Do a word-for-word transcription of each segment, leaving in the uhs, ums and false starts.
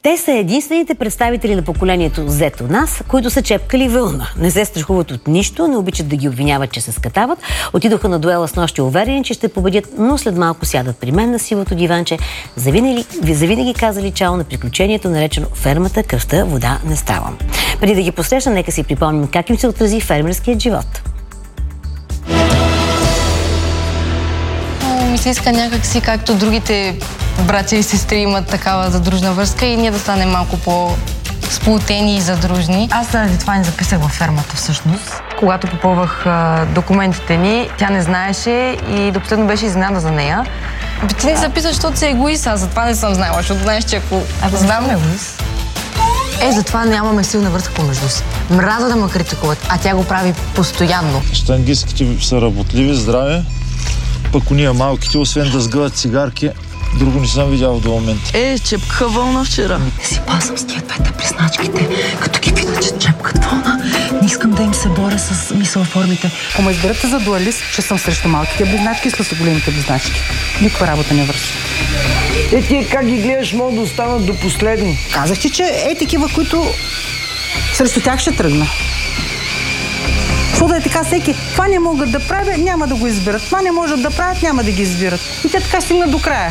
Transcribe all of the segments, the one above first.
Те са единствените представители на поколението Z от нас, които са чепкали вълна. Не се страхуват от нищо, не обичат да ги обвиняват, че се скатават. Отидоха на дуела с нощи уверени, че ще победят, но след малко сядат при мен на сивото диванче. Завинаги, завинаги казали чао на приключението, наречено фермата, кръвта, вода не ставам. Преди да ги посрещна, нека си припомним как им се отрази фермерският живот. Ми се иска някакси, както другите братя и сестри имат такава задружна връзка, и ние да станем малко по-сплотени и задружни. Аз заради това не записах във фермата всъщност. Когато попълвах а, документите ни, тя не знаеше и до последно беше изненада за нея. Бе, ти не записаш, защото си егоист, аз затова не съм знаела, защото знаеш, че ако а, знам егоист. Е, затова нямаме силна връзка помежду си. Мраза да ме критикуват, а тя го прави постоянно. Щангистките са работливи, здрави, пък уния малките, освен да сгъват цигарки, друго не съм видял до момента. Е, чепкаха вълна вчера. Не си пасам с тия двете близначките, като ги видя, че чепкат вълна. Не искам да им се боря с мисълформите. Ако ме изберете за дуалист, ще съм срещу малките близначки и с големите близначки. Никаква работа не върши. Е, ти как ги гледаш, могат да останат до последни. Казах ти, че е такива, които срещу тях ще тръгна. Защото е така всеки, това не могат да правят, няма да го изберат. Това не можат да правят, няма да ги избират. И те така стигнат до края.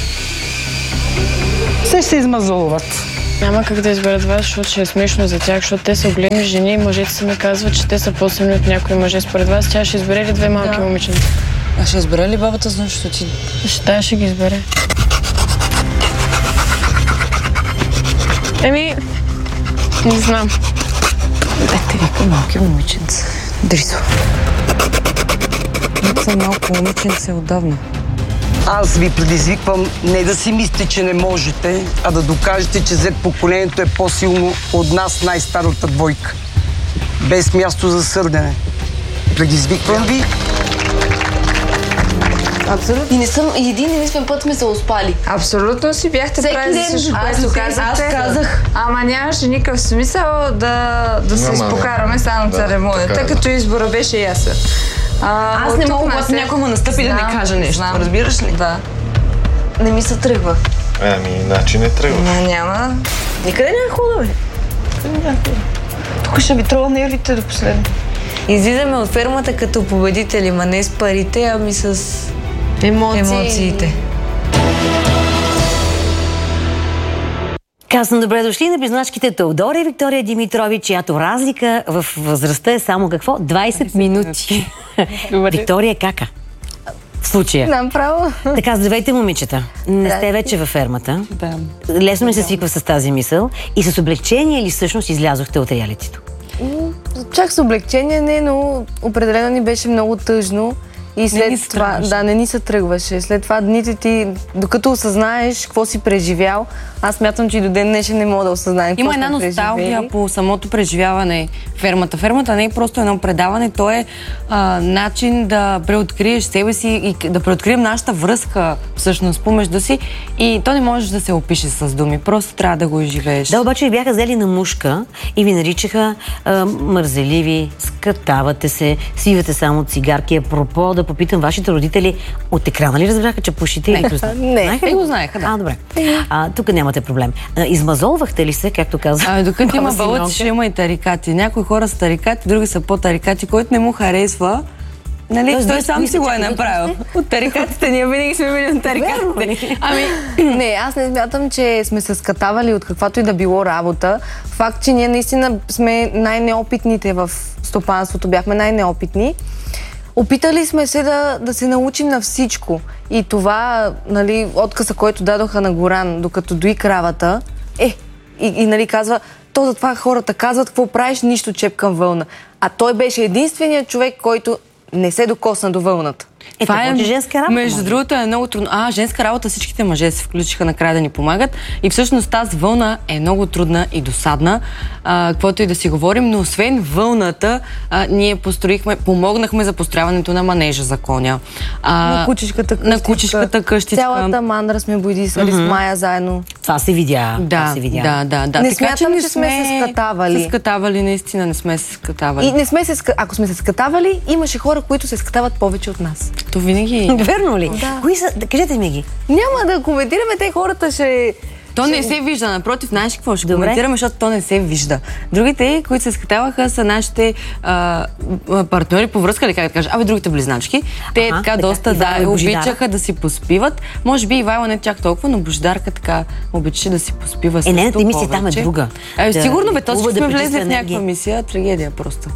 Все ще се измазолуват. Няма как да изберат вас, защото ще е смешно за тях, защото те са големи жени и мъжете си ми казват, че те са по-силни от някои мъже. Според вас тя ще избере ли две малки да. момичета? А ще избере ли бабата, защото ти... Ще, тя ще ги избере. Еми, не знам. Дайте вика малки момиченца. Дрисо. Не са малко момиченце отдавна. Аз ви предизвиквам не да си мислите, че не можете, а да докажете, че Z поколението е по-силно от нас, най-старата двойка. Без място за сърдене. Предизвиквам ви. Абсолютно. И не съм, и един единствен път сме се успали. Абсолютно си бяхте прави за също, което казахте. Аз казах. Ама нямаше никакъв смисъл да, да се изпокараме само да, церемонията, като избора беше ясен. А, Аз не мога, когато някой му настъпи да не каже нещо. Знам. Разбираш ли? Да. Не ми се тръгва. Ами, иначе не тръгва. Не, няма. Никъде не е хубаво, бе. Тук ще ви тръгва нервите до последно. Излизаме от фермата като победители, ма не с парите, ами с емоции. емоциите. Казвам добре дошли на близначките Теодора и Виктория Димитрови, чиято разлика в възрастта е само какво? двайсет минути. Виктория е кака. В случая. Направо. Така, здравейте, момичета. Не сте вече във фермата. Да. Лесно ми се свиква с тази мисъл. И с облегчение ли всъщност излязохте от реалитито? Чак с облегчение не, но определено ни беше много тъжно. И след това, да, не ни се тръгваше. След това дните ти, докато осъзнаеш какво си преживял, аз смятам, че и до ден днешен не мога да осъзнаем какво сме преживели. преживели. Има една носталгия по самото преживяване фермата. Фермата не е просто едно предаване, то е а, начин да преоткриеш себе си и да преоткрием нашата връзка всъщност помежду си, и то не можеш да се опише с думи, просто трябва да го изживееш. Да, обаче ви бяха взели на мушка и ви наричаха а, мързеливи, скатавате се, свивате само цигарки. Апропо, да попитам, вашите родители от екрана ли разбраха, че пушите? Не, не. Те го знаеха, да. А, добре. А, тук нямате проблем. А, измазолвахте ли се, както казах? Ами, докато има балът, ще има и тарикати. Някои хора са тарикати, други са по-тарикати, който не му харесва. Нали? Той, той сам си го е направил. От тарикатите, ние винаги сме били от тарикатите. Ами, не, аз не смятам, че сме се скатавали от каквато и да било работа. Факт, че ние наистина сме най-неопитните в стопанството, бяхме най-неопитни. Опитали сме се да, да се научим на всичко. И това, нали, отказа, който дадоха на Горан, докато дои кравата, е, и, и нали, казва, то затова хората казват, какво правиш, нищо чепкам вълна. А той беше единственият човек, който не се докосна до вълната. Е, това е женска работа. Между другото е много трудно. А, женска работа, всичките мъже се включиха накрая да ни помагат. И всъщност тази вълна е много трудна и досадна, а, каквото и да си говорим, но освен вълната, а, ние построихме, помогнахме за построяването на манежа за коня. А, на кучешката къщичка. На кучешката къщичка. Цялата мандра сме бойдисали mm-hmm. с Майя заедно. Това се видя. Да, това се видя. да, да, да. Не така, смятам, че, че сме се скатавали. Се скатавали, наистина не сме се скатавали. И не сме се, ако сме се скатавали, имаше хора, които се скатават повече от нас. То винаги. Верно ли? Да. Кои са? Кажете ми ги. Няма да коментираме, те хората ще, То не се вижда, напротив, знаеш какво ще Добре. коментираме, защото то не се вижда. Другите, които се скатаваха, са нашите а, партньори по връзка, ли как да кажа, абе другите близначки. Те Аха, така, така, доста Ивайло да, и Божидара. обичаха да си поспиват. Може би Ивайло не чак толкова, но Божидарка така обичаше да си поспива Е, също нейната мисия повече. там е друга. Е, Да, сигурно бе, то хубаво всички да сме влезли пречиства в някаква енергия. мисия, трагедия просто.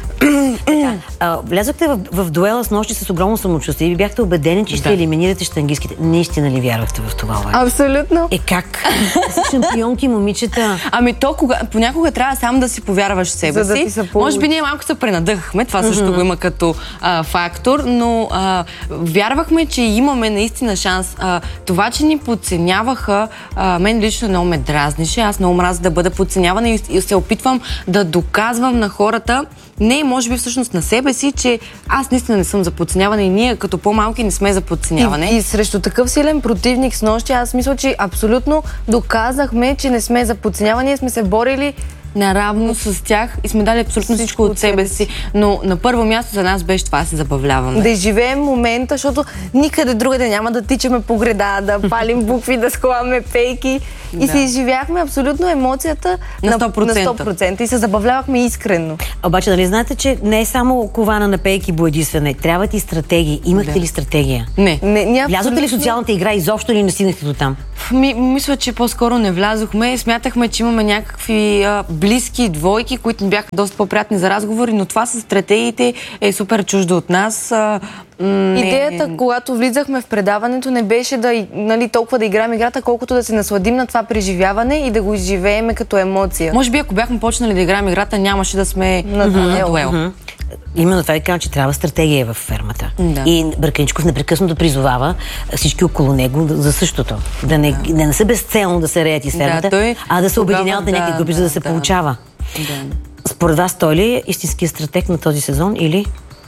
А, влязохте в, в дуела с нощи с огромно самочувствие и бяхте убедени, че ще Да. елиминирате щангистските. Наистина ли вярвахте в това? Обаче? Абсолютно. Е как? Са шампионки, момичета. Ами то кога, понякога трябва сам да си повярваш в себе За да си. ти се получи. Може би ние малко се пренадъхахме, това също го има като а, фактор, но а, вярвахме, че имаме наистина шанс. А, това, че ни подценяваха, а, мен лично много ме дразнише. Аз много мразя да бъда подценявана и, и се опитвам да доказвам на хората, не, може би всъщност на себе си, че аз наистина не съм за подценяване и ние като по-малки не сме за подценяване. И, и срещу такъв силен противник с нощи, аз мисля, че абсолютно доказахме, че не сме за подценяване, ние сме се борили наравно с тях и сме дали абсолютно всичко, всичко от себе си. Но на първо място за нас беше това да се забавляваме. да изживеем момента, защото никъде другаде няма да тичаме по греда, да палим букви, да склаваме пейки. И Да. се изживяхме абсолютно емоцията На сто процента. на сто процента и се забавлявахме искрено. Обаче, нали знаете, че не е само кована на пейки боядисване. Трябват и стратегии. Имахте Да. ли стратегия? Не. Не, ние Влязохте ли в абсолютно- социалната игра изобщо ли не стигнахте до там? Ми, мисля, че по-скоро не влязохме. Смятахме, че имаме някакви а, близки двойки, които ни бяха доста по-приятни за разговори, но това с стратегиите е супер чуждо от нас. А, м, не, Идеята, не, когато влизахме в предаването, не беше да, нали, толкова да играем играта, колкото да се насладим на това преживяване и да го изживееме като емоция. Може би ако бяхме почнали да играем играта, нямаше да сме на, на дуел. Мгм. Именно това ви казвам, че трябва стратегия в фермата. Да. И Бърканичков непрекъснато призовава всички около него да- за същото. Да не, да. не са безцелно да се реят из фермата, Да, той а да се тогава, обединяват на някакви да, групи, за да се да, получава. Да. Според вас той ли е истинският стратег на този сезон или?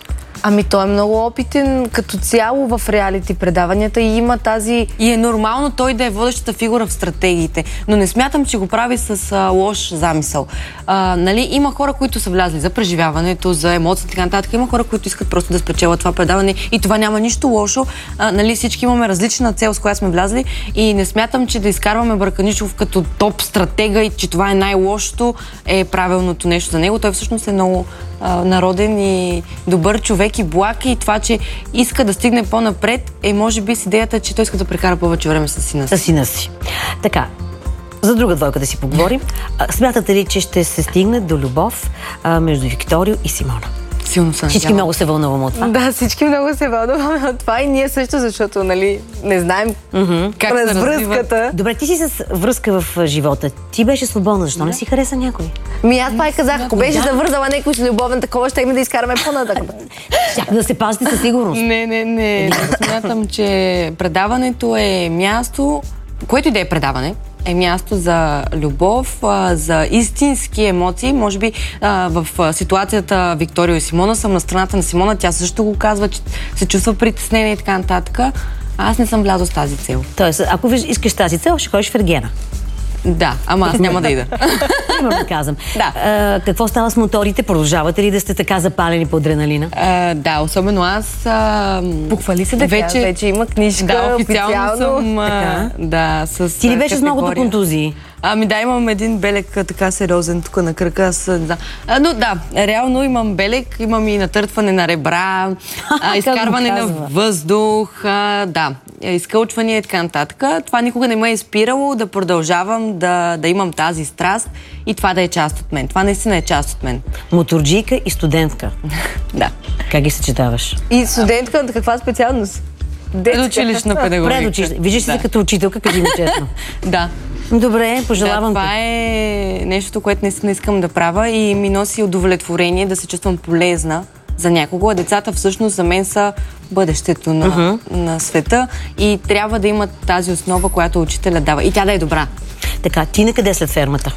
Ами той е много опитен като цяло в реалити предаванията и има тази... И е нормално той да е водещата фигура в стратегиите, но не смятам, че го прави с а, лош замисъл. А, нали, има хора, които са влязли за преживяването, за емоциите и така нататък. Има хора, които искат просто да спечелят това предаване и това няма нищо лошо. А, нали, всички имаме различна цел, с която сме влязли и не смятам, че да изкарваме Бърканичов като топ стратега и че това е най-лошото, е правилното нещо за него. Той всъщност е много а, народен и добър човек и благ и това, че иска да стигне по-напред, е може би с идеята, че той иска да прекара повече време с сина си. С сина си. Така, за друга двойка да си поговорим. А, смятате ли, че ще се стигне до любов а, между Викторио и Симона? Силно се Всички надявам. много се вълнуваме от това. Да, всички много се вълнуваме от това и ние също, защото, нали, не знаем Как се развръзката. Добре, ти си с връзка в а, живота. Ти беше свободна. Защо не си хареса някой? Ми аз пак казах, ако беше завързала някой с любовен такова, ще да изкараме по-нататък. Щях да се пазите със сигурност. Не, не, не. Смятам, че предаването е място, което и да е предаване, е място за любов, а, за истински емоции. Може би а, в а, ситуацията Викторио и Симона съм на страната на Симона. Тя също го казва, че се чувства притеснена и така нататък. Аз не съм влязла с тази цел. Тоест, ако виж, искаш тази цел, ще ходиш в Ергена. Да, ама аз няма да ида. Примерно казвам. Да. А, какво става с моторите? Продължавате ли да сте така запалени по адреналина? А, да, особено аз. А, Похвали се да вече, вече има книжка, да, официално, официално. съм. А, Така. да, с. Ти ли беше с категория. многото контузии? Ами да, имам един белег а, така сериозен тук на кръка. Аз, не знам. А, но да, реално имам белег, имам и натъртване на ребра, а, изкарване на въздух, а, да, изкълчвания и така нататък. Това никога не ме е спирало да продължавам да, да имам тази страст и това да е част от мен. Това наистина е част от мен. Моторджийка и студентка. Да. Как ги съчетаваш? И студентка на каква специалност? Предучилищна педагогика. Предучилищна. Виждаш ли Да. се като учителка, кажи ми честно. Да. Добре, пожелавам да, това ти. е нещо, което наистина искам да правя и ми носи удовлетворение да се чувствам полезна за някого. А децата всъщност за мен са бъдещето на, uh-huh. на света и трябва да имат тази основа, която учителя дава. И тя да е добра. Така, ти на къде след фермата?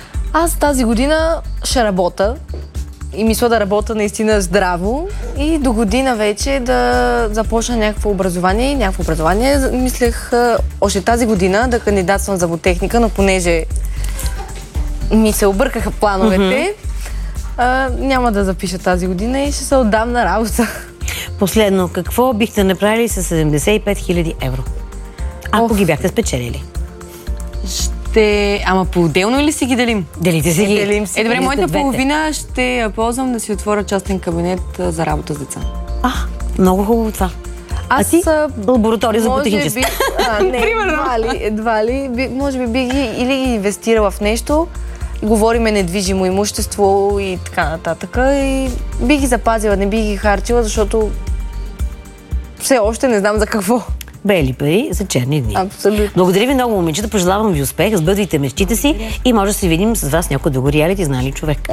Аз тази година ще работя и мисля да работя наистина здраво и до година вече да започна някакво образование. Някакво образование. Мислех а, още тази година да кандидатствам за зъботехника, но понеже ми се объркаха плановете, mm-hmm. а, няма да запиша тази година и ще се отдам на работа. Последно, какво бихте направили с седемдесет и пет хиляди евро? Ако Оф. ги бяхте спечелили? ще... Ама по-отделно или си ги делим? Делите си ги. Делим си. Е, добре, моята двете. половина ще я ползвам да си отворя частен кабинет а, за работа с деца. А, много хубаво това. Аз а ти? а, Лаборатория за може ботаническа. би, а, не, едва ли, едва ли, би, може би би ги или ги инвестирала в нещо, говориме недвижимо имущество и така нататък, и би ги запазила, не би ги харчила, защото все още не знам за какво. Бели пари за черни дни. Абсолютно. Благодаря ви много, момичета. Пожелавам ви успех, сбъдвайте мечтите си и може да се видим с вас някой друго реалити, знае ли човек.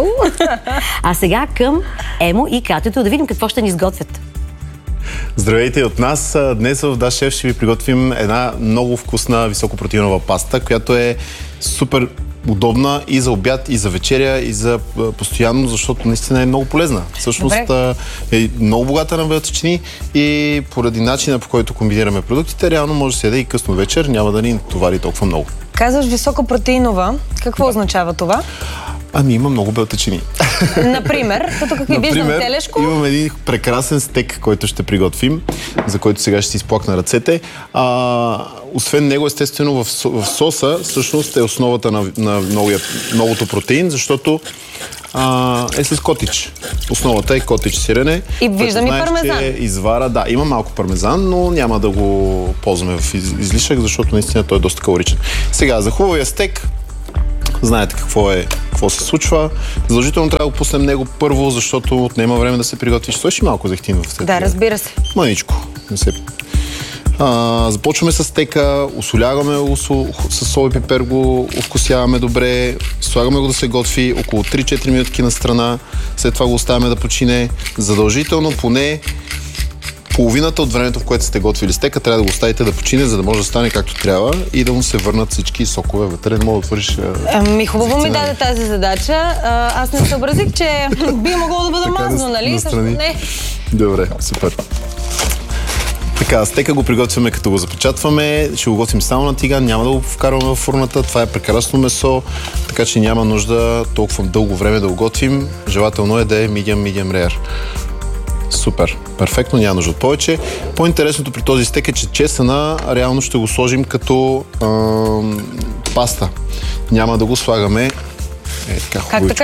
А сега към Емо и Катето да видим какво ще ни изготвят. Здравейте от нас. Днес в Да Шеф ще ви приготвим една много вкусна високопротеинова паста, която е супер удобна и за обяд, и за вечеря, и за постоянно, защото наистина е много полезна. Всъщност Добре. е много богата на белтъчини и поради начина, по който комбинираме продуктите, реално може да се яде и късно вечер, няма да ни натовари толкова много. Казваш високопротеинова. Какво да. означава това? Ами има много белтъчини. Например, като какви виждам телешко? Имам един прекрасен стек, който ще приготвим, за който сега ще си изплакна ръцете. А, освен него, естествено, в, в соса всъщност е основата на, на многия, многото протеин, защото а, е с котич. Основата е котич сирене. И виждам и пармезан. Че извара, да, има малко пармезан, но няма да го ползваме в излишък, защото наистина той е доста калоричен. Сега, за хубавия стек, знаете какво е, какво се случва. Задължително трябва да го пуснем него първо, защото отнема време да се приготви. Ще сложиш малко зехтин в стека. Да, разбира се. Маничко. Не се... а, започваме с стека, усоляваме го с сол и пипер, го овкусяваме добре, слагаме го да се готви около три-четири минутки на страна, след това го оставяме да почине. Задължително поне половината от времето, в което сте готвили стека, трябва да го оставите да почине, за да може да стане както трябва и да му се върнат всички сокове вътре. Не мога да отвориш... Ами, хубаво ми даде тази задача. А, аз не съобразих, че би могло да бъда мазно, нали? Също не. Добре, супер. Така, стека го приготвяме като го запечатваме. Ще го готвим само на тиган, няма да го вкарваме в фурната. Това е прекрасно месо, така че няма нужда толкова дълго време да го готвим. Желателно е да е medium, medium rare. Супер, перфектно, няма нужда от повече. По-интересното при този стек е, че чесъна реално ще го сложим като е, паста. Няма да го слагаме е, така, как така